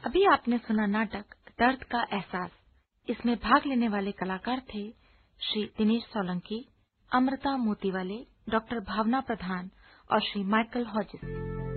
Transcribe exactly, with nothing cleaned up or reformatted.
अभी आपने सुना नाटक दर्द का एहसास। इसमें भाग लेने वाले कलाकार थे श्री दिनेश सोलंकी, अमृता मोतीवाले, डॉक्टर भावना प्रधान और श्री माइकल हॉजिस।